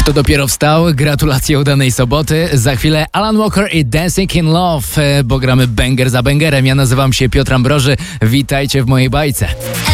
To dopiero wstał. Gratulacje udanej soboty. Za chwilę Alan Walker i Dancing in Love, bo gramy banger za bangerem. Ja nazywam się Piotr Ambroży. Witajcie w mojej bajce.